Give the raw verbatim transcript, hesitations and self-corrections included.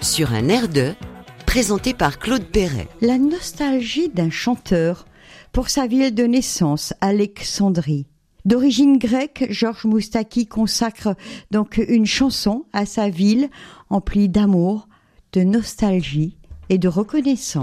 sur un air de, présenté par Claude Perret. La nostalgie d'un chanteur pour sa ville de naissance, Alexandrie. D'origine grecque, Georges Moustaki consacre donc une chanson à sa ville emplie d'amour, de nostalgie et de reconnaissance.